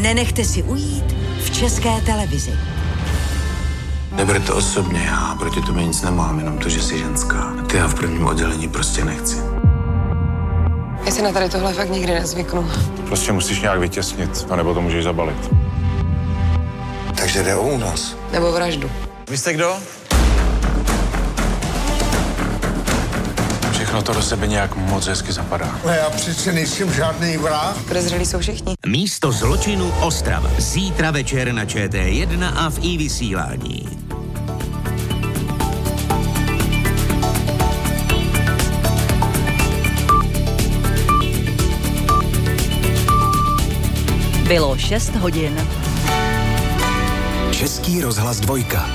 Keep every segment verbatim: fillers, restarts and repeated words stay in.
nenechte si ujít v České televizi. Neber to osobně, já proti tomu nic nemám, jenom to, že jsi ženská. Ty já v prvním oddělení prostě nechci. Já si na tady tohle fakt nikdy nezvyknu. Prostě musíš nějak vytěsnit, anebo to můžeš zabalit. Takže jde o únos. Nebo vraždu. Vy jste kdo? Všechno to do sebe nějak moc hezky zapadá. No já přece nejsem žádný vrah. Podezřelí jsou všichni. Místo zločinu Ostrava. Zítra večer na Č T jedna a v i vysílání. Bylo šest hodin. Český rozhlas dvojka.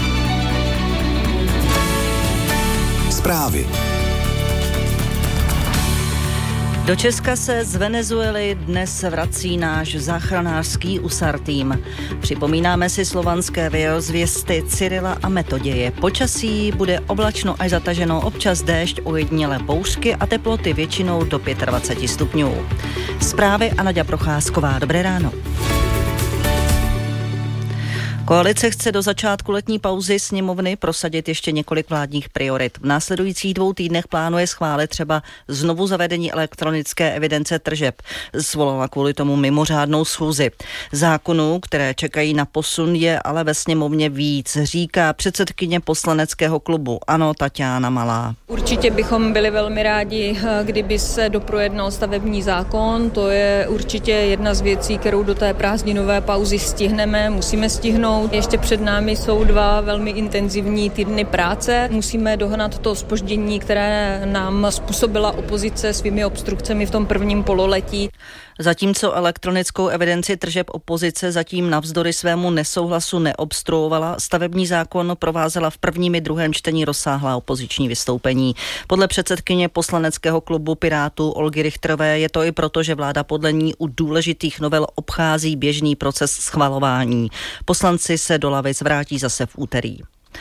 Zprávy. Do Česka se z Venezuely dnes vrací náš záchranářský U S A R tým. Připomínáme si slovanské věrozvěsty Cyrila a Metoděje. Počasí bude oblačno až zataženo, občas déšť, ojedinělé bouřky a teploty většinou do dvacet pět stupňů. Zprávy a Naďa Procházková. Dobré ráno. Koalice chce do začátku letní pauzy sněmovny prosadit ještě několik vládních priorit. V následujících dvou týdnech plánuje schválit třeba znovu zavedení elektronické evidence tržeb. Svolala kvůli tomu mimořádnou schůzi. Zákonů, které čekají na posun, je ale ve sněmovně víc, říká předsedkyně poslaneckého klubu ANO Taťána Malá. Určitě bychom byli velmi rádi, kdyby se doprojednal stavební zákon. To je určitě jedna z věcí, kterou do té prázdninové pauzy stihneme, musíme stihnout. Ještě před námi jsou dva velmi intenzivní týdny práce. Musíme dohnat to zpoždění, které nám způsobila opozice svými obstrukcemi v tom prvním pololetí. Zatímco elektronickou evidenci tržeb opozice zatím navzdory svému nesouhlasu neobstruovala, stavební zákon provázela v prvním i druhém čtení rozsáhlá opoziční vystoupení. Podle předsedkyně poslaneckého klubu Pirátů Olgy Richterové je to i proto, že vláda podle ní u důležitých novel obchází běžný proces schvalování. Poslanci se do lavic vrátí zase v úterý.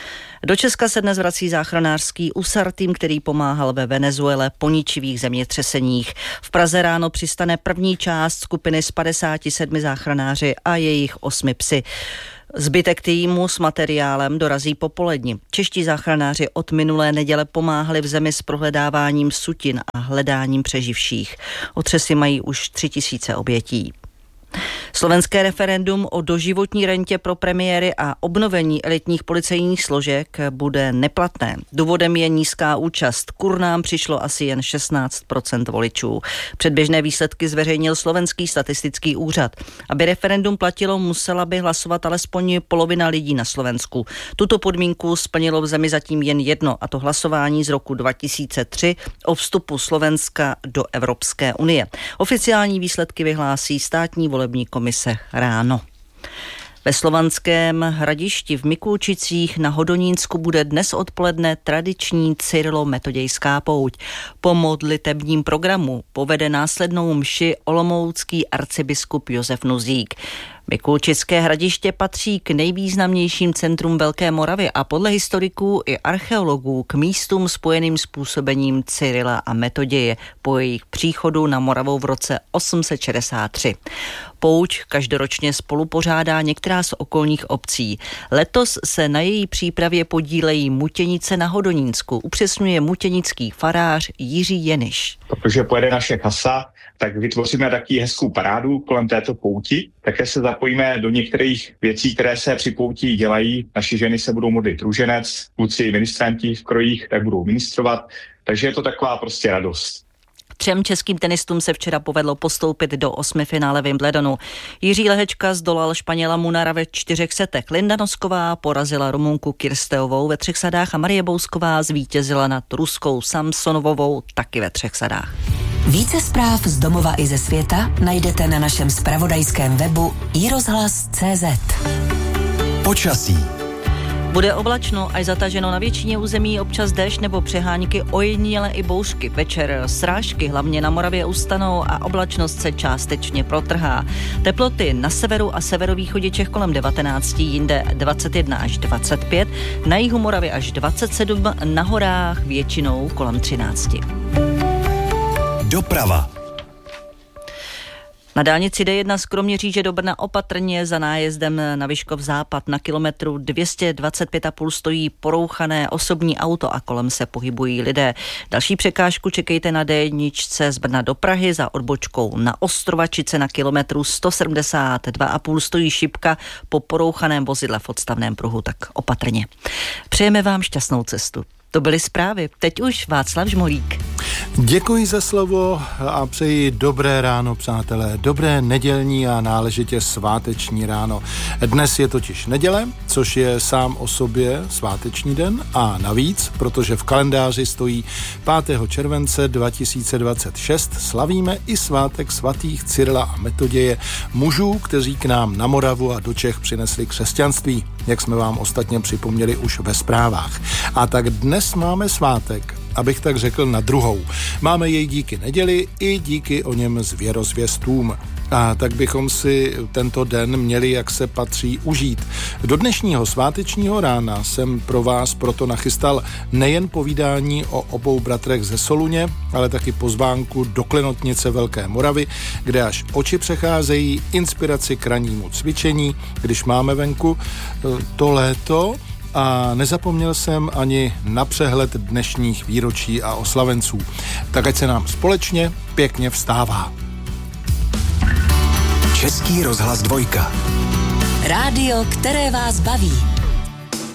Do Česka se dnes vrací záchranářský U S A R tým, který pomáhal ve Venezuele po ničivých zemětřeseních. V Praze ráno přistane první část skupiny z padesáti sedmi záchranáři a jejich osmi psy. Zbytek týmu s materiálem dorazí popoledni. Čeští záchranáři od minulé neděle pomáhali v zemi s prohledáváním sutin a hledáním přeživších. Otřesy mají už tři tisíce obětí. Slovenské referendum o doživotní rentě pro premiéry a obnovení elitních policejních složek bude neplatné. Důvodem je nízká účast. K urnám přišlo asi jen šestnáct procent voličů. Předběžné výsledky zveřejnil Slovenský statistický úřad. Aby referendum platilo, musela by hlasovat alespoň polovina lidí na Slovensku. Tuto podmínku splnilo v zemi zatím jen jedno, a to hlasování z roku dva tisíce tři o vstupu Slovenska do Evropské unie. Oficiální výsledky vyhlásí státní volební komise ráno. Ve Slovanském Hradišti v Mikulčicích na Hodonínsku bude dnes odpoledne tradiční cyrilo-metodějská pouť. Po modlitebním programu povede následnou mši olomoucký arcibiskup Josef Nuzík. Mikulčické Hradiště patří k nejvýznamnějším centrum Velké Moravy a podle historiků i archeologů k místům spojeným s působením Cyrila a Metoděje po jejich příchodu na Moravu v roce osm set šedesát tři. Pouť každoročně spolupořádá některá z okolních obcí. Letos se na její přípravě podílejí Mutěnice na Hodonínsku, upřesňuje mutěnický farář Jiří Jeniš. Protože pojede naše kasa, tak vytvoříme taky hezkou parádu kolem této pouti. Také se zapojíme do některých věcí, které se při pouti dělají. Naši ženy se budou modlit růženec, kluci ministranti v krojích tak budou ministrovat. Takže je to taková prostě radost. Třem českým tenistům se včera povedlo postoupit do osmifinále Wimbledonu. Jiří Lehečka zdolal Španěla Munara ve čtyřech setech. Linda Nosková porazila Rumunku Kirsteovou ve třech sadách a Marie Bousková zvítězila nad Ruskou Samsonovovou taky ve třech sadách. Více zpráv z domova i ze světa najdete na našem zpravodajském webu i rozhlas tečka cé zet. Počasí. Bude oblačno až zataženo na většině území, občas déšť nebo přehánky, ojedinělé i bouřky. Večer srážky hlavně na Moravě ustanou a oblačnost se částečně protrhá. Teploty na severu a severovýchodě Čech kolem devatenáct, jinde dvacet jedna až dvacet pět, na jihu Moravy až dvacet sedm, na horách většinou kolem třináct. Doprava. Na dálnici D jedna z Kroměříže do Brna opatrně za nájezdem na Vyškov západ na kilometru dvě stě dvacet pět a půl stojí porouchané osobní auto a kolem se pohybují lidé. Další překážku čekejte na D jedna z Brna do Prahy za odbočkou na Ostrovačice na kilometru sto sedmdesát dva a půl stojí šipka po porouchaném vozidle v odstavném pruhu, tak opatrně. Přejeme vám šťastnou cestu. To byly zprávy. Teď už Václav Žmolík. Děkuji za slovo a přeji dobré ráno, přátelé. Dobré nedělní a náležitě sváteční ráno. Dnes je totiž neděle, což je sám o sobě sváteční den a navíc, protože v kalendáři stojí pátého července dva tisíce dvacet šest, slavíme i svátek svatých Cyrila a Metoděje, mužů, kteří k nám na Moravu a do Čech přinesli křesťanství, jak jsme vám ostatně připomněli už ve zprávách. A tak dnes máme svátek, abych tak řekl, na druhou. Máme jej díky neděli i díky o něm zvěrozvěstům. A tak bychom si tento den měli, jak se patří, užít. Do dnešního svátečního rána jsem pro vás proto nachystal nejen povídání o obou bratrech ze Soluně, ale taky pozvánku do Klenotnice Velké Moravy, kde až oči přecházejí, inspiraci k rannímu cvičení, když máme venku to léto. A nezapomněl jsem ani na přehled dnešních výročí a oslavenců. Tak ať se nám společně pěkně vstává. Český rozhlas dvojka. Rádio, které vás baví.